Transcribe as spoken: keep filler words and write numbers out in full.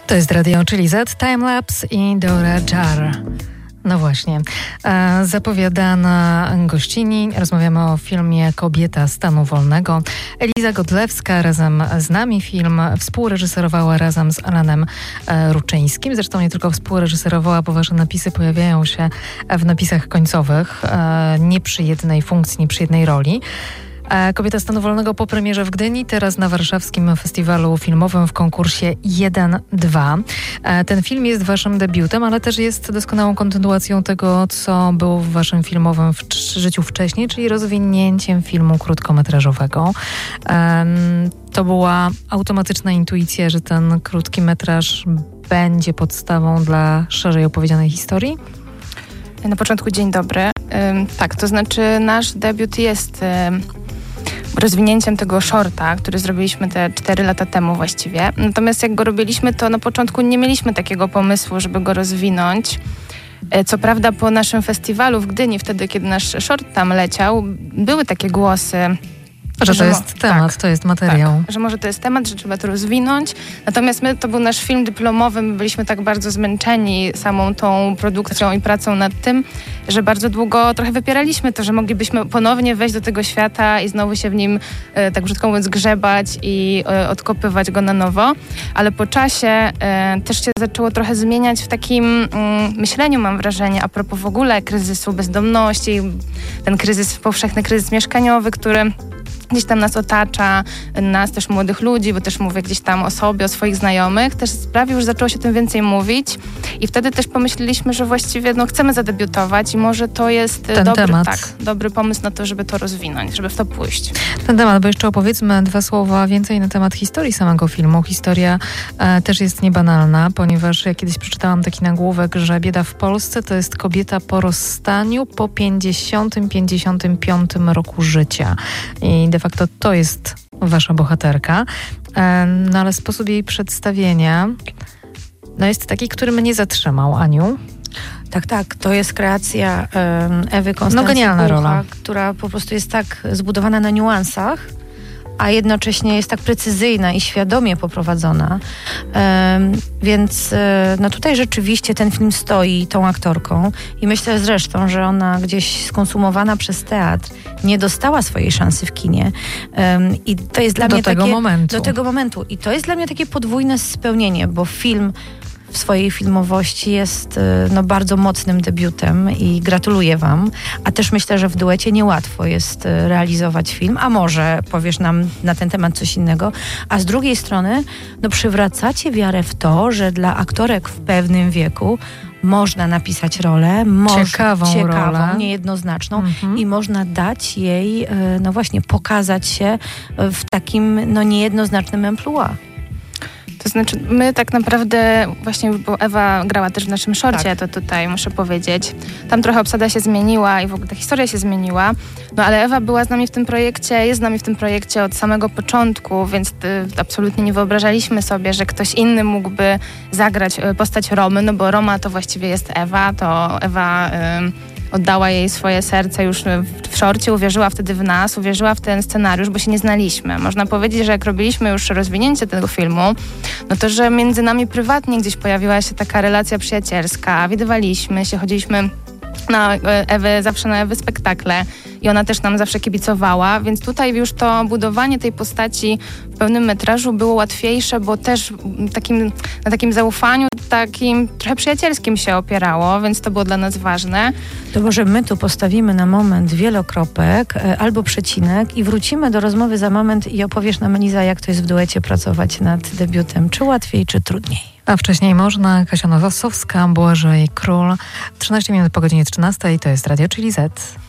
To jest Radio Chili Z, Timelapse i Dora Jar. No właśnie, e, zapowiadana gościni. Rozmawiamy o filmie Kobieta stanu wolnego. Eliza Godlewska razem z nami film współreżyserowała razem z Alanem e, Ruczyńskim. Zresztą nie tylko współreżyserowała, bo wasze napisy pojawiają się w napisach końcowych. E, nie przy jednej funkcji, nie przy jednej roli. Kobieta stanu wolnego po premierze w Gdyni, teraz na warszawskim festiwalu filmowym w konkursie jeden dwa. Ten film jest waszym debiutem, ale też jest doskonałą kontynuacją tego, co było w waszym filmowym w życiu wcześniej, czyli rozwinięciem filmu krótkometrażowego. To była automatyczna intuicja, że ten krótki metraż będzie podstawą dla szerzej opowiedzianej historii? Na początku dzień dobry. Tak, to znaczy nasz debiut jest rozwinięciem tego shorta, który zrobiliśmy te cztery lata temu właściwie. Natomiast jak go robiliśmy, to na początku nie mieliśmy takiego pomysłu, żeby go rozwinąć. Co prawda po naszym festiwalu w Gdyni, wtedy kiedy nasz short tam leciał, były takie głosy, Że to jest mo- temat, tak, to jest materiał. Tak, że może to jest temat, że trzeba to rozwinąć. Natomiast my, to był nasz film dyplomowy, my byliśmy tak bardzo zmęczeni samą tą produkcją i pracą nad tym, że bardzo długo trochę wypieraliśmy to, że moglibyśmy ponownie wejść do tego świata i znowu się w nim, e, tak brzydko mówiąc, grzebać i e, odkopywać go na nowo. Ale po czasie e, też się zaczęło trochę zmieniać w takim mm, myśleniu, mam wrażenie, a propos w ogóle kryzysu bezdomności, ten kryzys, powszechny kryzys mieszkaniowy, który gdzieś tam nas otacza, nas też młodych ludzi, bo też mówię gdzieś tam o sobie, o swoich znajomych, też sprawił, że zaczęło się o tym więcej mówić i wtedy też pomyśleliśmy, że właściwie no, chcemy zadebiutować i może to jest Ten dobry, temat. tak, dobry pomysł na to, żeby to rozwinąć, żeby w to pójść. Ten temat, bo jeszcze opowiedzmy dwa słowa więcej na temat historii samego filmu. Historia e, też jest niebanalna, ponieważ ja kiedyś przeczytałam taki nagłówek, że bieda w Polsce to jest kobieta po rozstaniu po pięćdziesiątym pięćdziesiątym piątym roku życia. I de facto to jest wasza bohaterka. E, no ale sposób jej przedstawienia no jest taki, który mnie zatrzymał. Aniu? Tak, tak. To jest kreacja um, Ewy Konstancji No genialna rola. która po prostu jest tak zbudowana na niuansach, a jednocześnie jest tak precyzyjna i świadomie poprowadzona. Um, więc no tutaj rzeczywiście ten film stoi tą aktorką i myślę zresztą, że ona gdzieś skonsumowana przez teatr nie dostała swojej szansy w kinie. Um, I to jest dla do mnie tego takie... momentu. Do tego momentu. I to jest dla mnie takie podwójne spełnienie, bo film w swojej filmowości jest no, bardzo mocnym debiutem i gratuluję wam. A też myślę, że w duecie niełatwo jest realizować film, a może powiesz nam na ten temat coś innego. A z drugiej strony no, przywracacie wiarę w to, że dla aktorek w pewnym wieku można napisać rolę, moż, ciekawą, ciekawą rolę, niejednoznaczną mhm. i można dać jej, no właśnie, pokazać się w takim no, niejednoznacznym amplua. To znaczy, my tak naprawdę, właśnie, bo Ewa grała też w naszym szorcie, tak. to tutaj muszę powiedzieć. Tam trochę obsada się zmieniła i w ogóle ta historia się zmieniła. No ale Ewa była z nami w tym projekcie, jest z nami w tym projekcie od samego początku, więc y, absolutnie nie wyobrażaliśmy sobie, że ktoś inny mógłby zagrać y, postać Romy, no bo Roma to właściwie jest Ewa, to Ewa... Y, oddała jej swoje serce już w, w szorcie, uwierzyła wtedy w nas, uwierzyła w ten scenariusz, bo się nie znaliśmy. Można powiedzieć, że jak robiliśmy już rozwinięcie tego filmu, no to, że między nami prywatnie gdzieś pojawiła się taka relacja przyjacielska, widywaliśmy się, chodziliśmy na Ewy, zawsze na Ewy spektakle i ona też nam zawsze kibicowała, więc tutaj już to budowanie tej postaci w pełnym metrażu było łatwiejsze, bo też takim, na takim zaufaniu takim trochę przyjacielskim się opierało, więc to było dla nas ważne. To może my tu postawimy na moment wielokropek albo przecinek i wrócimy do rozmowy za moment i opowiesz nam, Eliza, jak to jest w duecie pracować nad debiutem. Czy łatwiej, czy trudniej? A wcześniej można. Kasia Nowosowska, Błażej Król. trzynaście minut po godzinie trzynastej. To jest Radio Chili Z.